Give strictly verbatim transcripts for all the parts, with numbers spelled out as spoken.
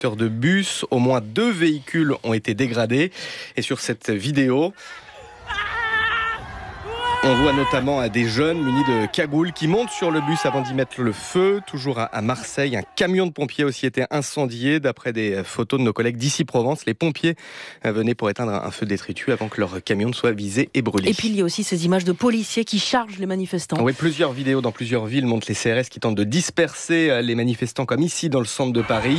de bus. Au moins deux véhicules ont été dégradés. Et sur cette vidéo, on voit notamment des jeunes munis de cagoules qui montent sur le bus avant d'y mettre le feu. Toujours à Marseille, un camion de pompiers a aussi été incendié. D'après des photos de nos collègues d'ici Provence, les pompiers venaient pour éteindre un feu de détritus avant que leur camion ne soit visé et brûlé. Et puis il y a aussi ces images de policiers qui chargent les manifestants. Oui, plusieurs vidéos dans plusieurs villes montrent les C R S qui tentent de disperser les manifestants, comme ici dans le centre de Paris.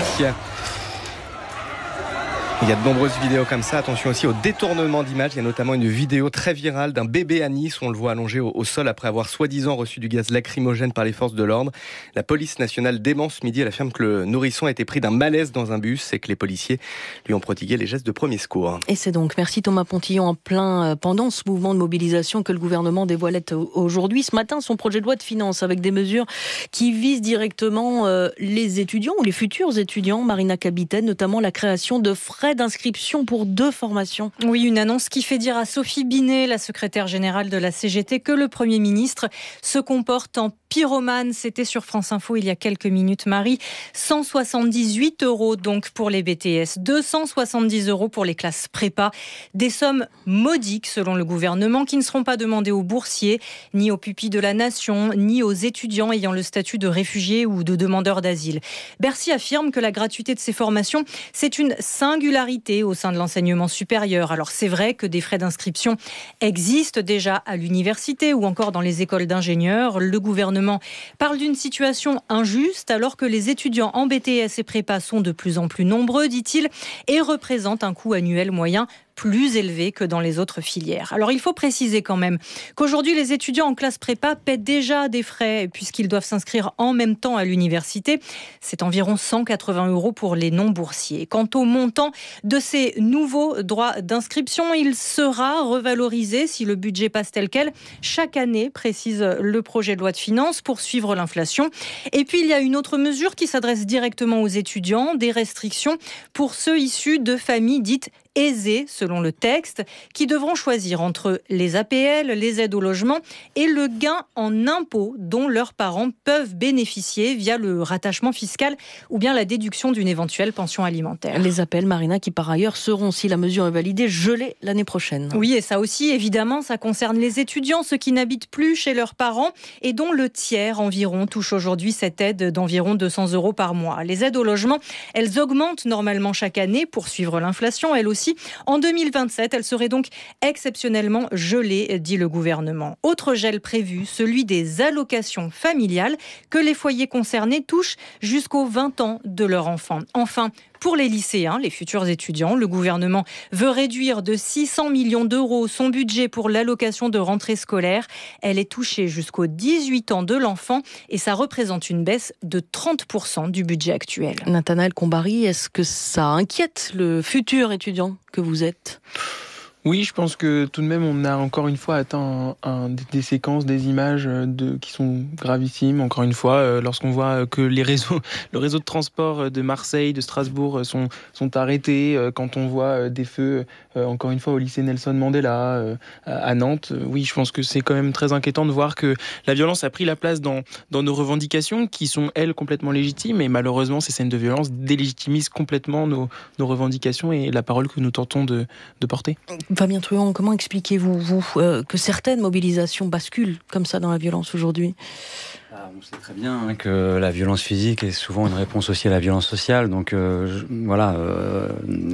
Il y a de nombreuses vidéos comme ça. Attention aussi au détournement d'images. Il y a notamment une vidéo très virale d'un bébé à Nice où on le voit allongé au, au sol après avoir soi-disant reçu du gaz lacrymogène par les forces de l'ordre. La police nationale dément ce midi. Elle affirme que le nourrisson a été pris d'un malaise dans un bus et que les policiers lui ont prodigué les gestes de premier secours. Et c'est donc, merci Thomas Pontillon, en plein pendant ce mouvement de mobilisation que le gouvernement dévoilait aujourd'hui, ce matin, son projet de loi de finances avec des mesures qui visent directement euh, les étudiants ou les futurs étudiants. Marina Capitaine, notamment la création de frais d'inscription pour deux formations. Oui, une annonce qui fait dire à Sophie Binet, la secrétaire générale de la C G T, que le Premier ministre se comporte en pyromane. C'était sur France Info il y a quelques minutes, Marie. cent soixante-dix-huit euros donc pour les B T S, deux cent soixante-dix euros pour les classes prépa. Des sommes modiques selon le gouvernement qui ne seront pas demandées aux boursiers, ni aux pupilles de la nation, ni aux étudiants ayant le statut de réfugiés ou de demandeurs d'asile. Bercy affirme que la gratuité de ces formations, c'est une singularité au sein de l'enseignement supérieur. Alors c'est vrai que des frais d'inscription existent déjà à l'université ou encore dans les écoles d'ingénieurs. Le gouvernement parle d'une situation injuste alors que les étudiants en B T S et prépa sont de plus en plus nombreux, dit-il, et représentent un coût annuel moyen plus élevé que dans les autres filières. Alors il faut préciser quand même qu'aujourd'hui les étudiants en classe prépa paient déjà des frais puisqu'ils doivent s'inscrire en même temps à l'université. C'est environ cent quatre-vingts euros pour les non-boursiers. Quant au montant de ces nouveaux droits d'inscription, il sera revalorisé si le budget passe tel quel chaque année, précise le projet de loi de finances, pour suivre l'inflation. Et puis il y a une autre mesure qui s'adresse directement aux étudiants, des restrictions pour ceux issus de familles dites aisés, selon le texte, qui devront choisir entre les A P L, les aides au logement et le gain en impôts dont leurs parents peuvent bénéficier via le rattachement fiscal ou bien la déduction d'une éventuelle pension alimentaire. Les A P L, Marina, qui par ailleurs seront, si la mesure est validée, gelés l'année prochaine. Oui, et ça aussi, évidemment, ça concerne les étudiants, ceux qui n'habitent plus chez leurs parents et dont le tiers environ touche aujourd'hui cette aide d'environ deux cents euros par mois. Les aides au logement, elles augmentent normalement chaque année pour suivre l'inflation, elles aussi. En deux mille vingt-sept, elle serait donc exceptionnellement gelée, dit le gouvernement. Autre gel prévu, celui des allocations familiales que les foyers concernés touchent jusqu'aux vingt ans de leur enfant. Enfin, pour les lycéens, les futurs étudiants, le gouvernement veut réduire de six cents millions d'euros son budget pour l'allocation de rentrée scolaire. Elle est touchée jusqu'aux dix-huit ans de l'enfant et ça représente une baisse de trente pour cent du budget actuel. Nathanaël Combary, est-ce que ça inquiète le futur étudiant que vous êtes ? Oui, je pense que tout de même, on a encore une fois atteint un, un, des séquences, des images de, qui sont gravissimes. Encore une fois, euh, lorsqu'on voit que les réseaux, le réseau de transport de Marseille, de Strasbourg sont, sont arrêtés, euh, quand on voit des feux, euh, encore une fois, au lycée Nelson Mandela, euh, à Nantes, euh, oui, je pense que c'est quand même très inquiétant de voir que la violence a pris la place dans, dans nos revendications, qui sont, elles, complètement légitimes. Et malheureusement, ces scènes de violence délégitimisent complètement nos, nos revendications et la parole que nous tentons de, de porter. Fabien Truand, comment expliquez-vous vous, euh, que certaines mobilisations basculent comme ça dans la violence aujourd'hui ? Ah, on sait très bien hein, que la violence physique est souvent une réponse aussi à la violence sociale. Donc euh, je, voilà. Euh,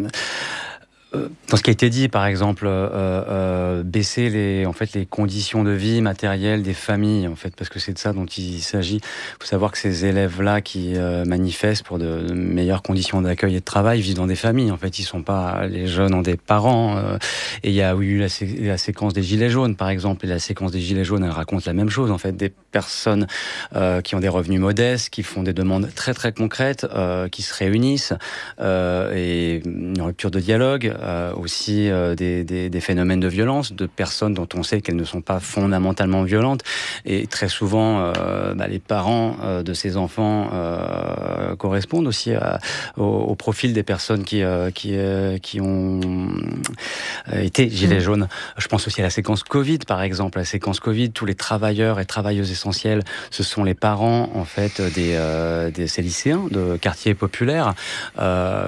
Dans ce qui a été dit, par exemple, euh, euh, baisser les, en fait, les conditions de vie matérielles des familles, en fait, parce que c'est de ça dont il s'agit. Il faut savoir que ces élèves-là qui euh, manifestent pour de, de meilleures conditions d'accueil et de travail vivent dans des familles. En fait, ils sont pas, les jeunes ont des parents. Euh, et il y a eu la, sé- la séquence des Gilets jaunes, par exemple. Et la séquence des Gilets jaunes, elle raconte la même chose. En fait, des personnes euh, qui ont des revenus modestes, qui font des demandes très très concrètes, euh, qui se réunissent, euh, et une rupture de dialogue. euh, aussi euh, des, des, des phénomènes de violence, de personnes dont on sait qu'elles ne sont pas fondamentalement violentes. Et très souvent, euh, bah, les parents euh, de ces enfants euh, correspondent aussi à, au, au profil des personnes qui, euh, qui, euh, qui ont été gilets jaunes. Je pense aussi à la séquence Covid, par exemple. La séquence Covid, tous les travailleurs et travailleuses essentielles, ce sont les parents, en fait, des, euh, des ces lycéens de quartiers populaires. Euh,